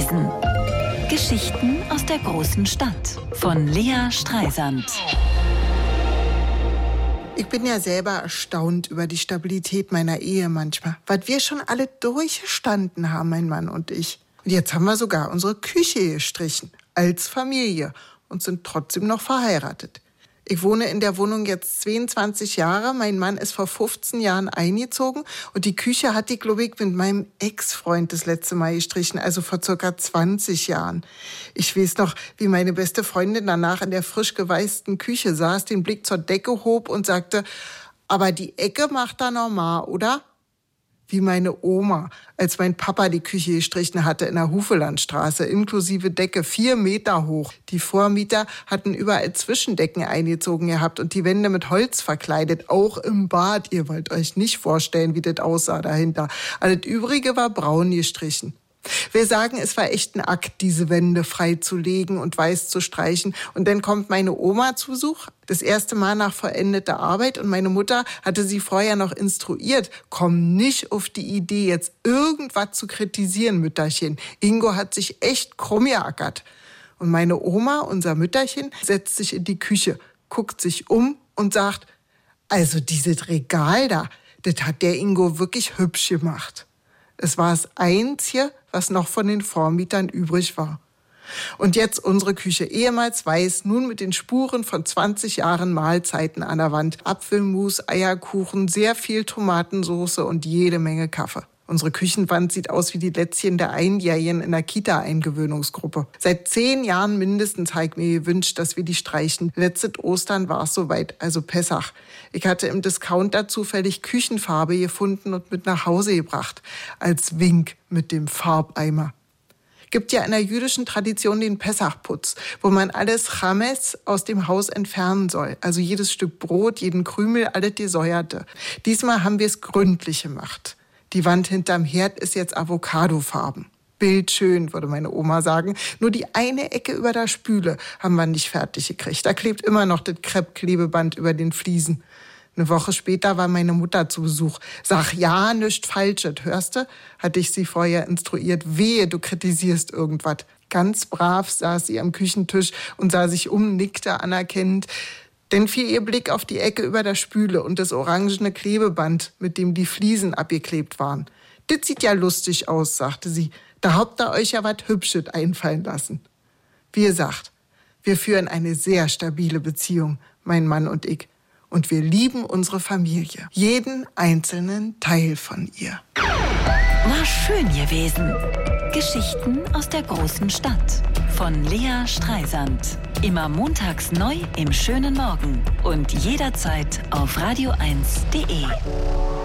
gewesen. Geschichten aus der großen Stadt von Lea Streisand. Ich bin ja selber erstaunt über die Stabilität meiner Ehe manchmal. Was wir schon alle durchgestanden haben, mein Mann und ich. Und jetzt haben wir sogar unsere Küche gestrichen. Als Familie. Und sind trotzdem noch verheiratet. Ich wohne in der Wohnung jetzt 22 Jahre. Mein Mann ist vor 15 Jahren eingezogen. Und die Küche hatte ich, glaube ich, mit meinem Ex-Freund das letzte Mal gestrichen. Also vor circa 20 Jahren. Ich weiß noch, wie meine beste Freundin danach in der frisch geweißten Küche saß, den Blick zur Decke hob und sagte, aber die Ecke macht da normal, oder? Wie meine Oma, als mein Papa die Küche gestrichen hatte in der Hufelandstraße, inklusive Decke, 4 Meter hoch. Die Vormieter hatten überall Zwischendecken eingezogen gehabt und die Wände mit Holz verkleidet, auch im Bad. Ihr wollt euch nicht vorstellen, wie das aussah dahinter. Alles Übrige war braun gestrichen. Wir sagen, es war echt ein Akt, diese Wände freizulegen und weiß zu streichen. Und dann kommt meine Oma zu Besuch, das erste Mal nach vollendeter Arbeit. Und meine Mutter hatte sie vorher noch instruiert, komm nicht auf die Idee, jetzt irgendwas zu kritisieren, Mütterchen. Ingo hat sich echt krumm geackert. Und meine Oma, unser Mütterchen, setzt sich in die Küche, guckt sich um und sagt, also dieses Regal da, das hat der Ingo wirklich hübsch gemacht. Es war das Einzige, was noch von den Vormietern übrig war. Und jetzt unsere Küche, ehemals weiß, nun mit den Spuren von 20 Jahren Mahlzeiten an der Wand. Apfelmus, Eierkuchen, sehr viel Tomatensauce und jede Menge Kaffee. Unsere Küchenwand sieht aus wie die Lätzchen der Einjährigen in der Kita-Eingewöhnungsgruppe. Seit 10 Jahren mindestens habe ich mir gewünscht, dass wir die streichen. Letztes Ostern war es soweit, also Pessach. Ich hatte im Discounter zufällig Küchenfarbe gefunden und mit nach Hause gebracht. Als Wink mit dem Farbeimer. Gibt ja in der jüdischen Tradition den Pessachputz, wo man alles Chametz aus dem Haus entfernen soll. Also jedes Stück Brot, jeden Krümel, alles Gesäuerte. Diesmal haben wir es gründlich gemacht. Die Wand hinterm Herd ist jetzt avocadofarben. Bildschön, würde meine Oma sagen. Nur die eine Ecke über der Spüle haben wir nicht fertig gekriegt. Da klebt immer noch das Kreppklebeband über den Fliesen. Eine Woche später war meine Mutter zu Besuch. Sag ja, nichts Falsches, hörst du? Hatte ich sie vorher instruiert. Wehe, du kritisierst irgendwas. Ganz brav saß sie am Küchentisch und sah sich um, nickte anerkennend. Dann fiel ihr Blick auf die Ecke über der Spüle und das orangene Klebeband, mit dem die Fliesen abgeklebt waren. Das sieht ja lustig aus, sagte sie. Da habt ihr euch ja was Hübsches einfallen lassen. Wie gesagt, wir führen eine sehr stabile Beziehung, mein Mann und ich. Und wir lieben unsere Familie. Jeden einzelnen Teil von ihr. War schön gewesen. Geschichten aus der großen Stadt von Lea Streisand. Immer montags neu im schönen Morgen und jederzeit auf radio1.de.